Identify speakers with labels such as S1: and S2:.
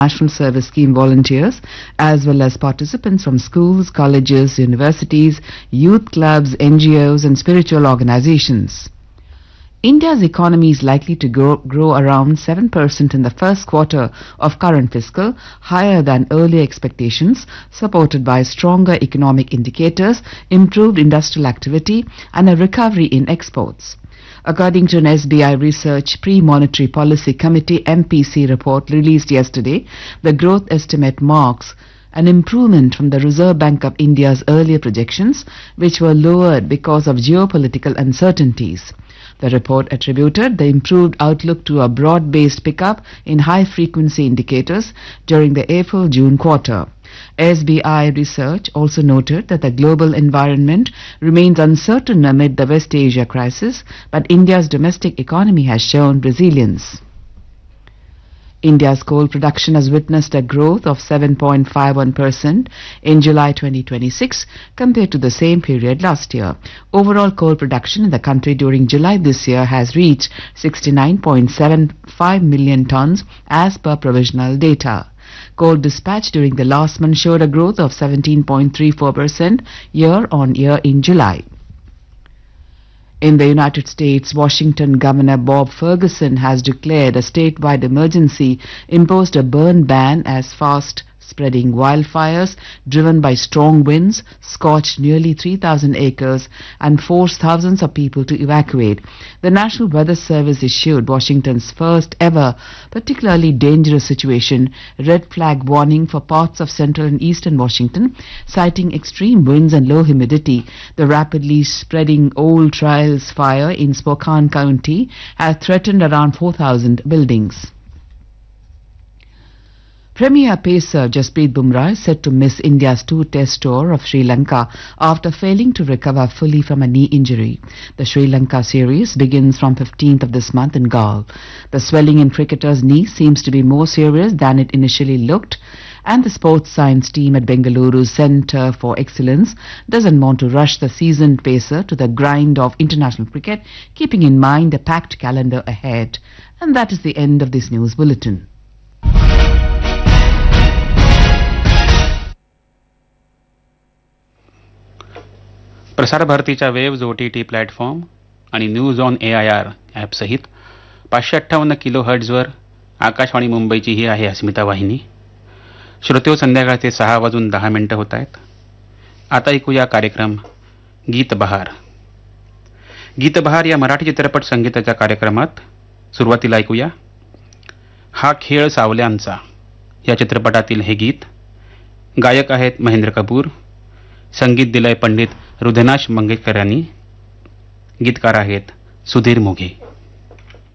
S1: National Service Scheme volunteers, as well as participants from schools, colleges, universities, youth clubs, NGOs, and spiritual organizations. India's economy is likely to grow around 7% in the first quarter of current fiscal, higher than earlier expectations, supported by stronger economic indicators, improved industrial activity, and a recovery in exports. According to an SBI Research Pre-Monetary Policy Committee MPC report released yesterday, the growth estimate marks an improvement from the Reserve Bank of India's earlier projections, which were lowered because of geopolitical uncertainties. The report attributed the improved outlook to a broad-based pickup in high-frequency indicators during the April-June quarter. SBI Research also noted that the global environment remains uncertain amid the West Asia crisis, but India's domestic economy has shown resilience. India's coal production has witnessed a growth of 7.51% in July 2026 compared to the same period last year. Overall coal production in the country during July this year has reached 69.75 million tons as per provisional data. Coal dispatch during the last month showed a growth of 17.34% year-on-year in July. In the United States, Washington Governor Bob Ferguson has declared a statewide emergency, imposed a burn ban as fast-spreading wildfires driven by strong winds scorched nearly 3,000 acres and forced thousands of people to evacuate. The National Weather Service issued Washington's first ever particularly dangerous situation red flag warning for parts of central and eastern Washington, citing extreme winds and low humidity. The rapidly spreading Old Trials fire in Spokane County has threatened around 4,000 buildings. Premier pacer Jasprit Bumrah is set to miss India's two-test tour of Sri Lanka after failing to recover fully from a knee injury. The Sri Lanka series begins from 15th of this month in Galle. The swelling in cricketer's knee seems to be more serious than it initially looked, and the sports science team at Bengaluru's Centre for Excellence doesn't want to rush the seasoned pacer to the grind of international cricket, keeping in mind the packed calendar ahead. And that is the end of this news bulletin.
S2: प्रसार भारतीच्या waves OTT platform आणि news on AIR ॲपसहित 558 kilo हर्ट्झवर Akashvani मुंबईची ही आहे अस्मिता वाहिनी. श्रोतेहो, संध्याकाळचे 6:10 होत आहेत. आता ऐकूया कार्यक्रम गीत बहार. गीत बहार या मराठी चित्रपट संगीताच्या कार्यक्रमात सुरुवातीला ऐकूया हा खेळ सावल्यांचा या चित्रपटातील हे गीत. गायक आहेत महेंद्र कपूर, संगीत दिलंय पंडित रुधनाश मंगेशकर यांनी, गीतकार आहेत सुधीर मोघे.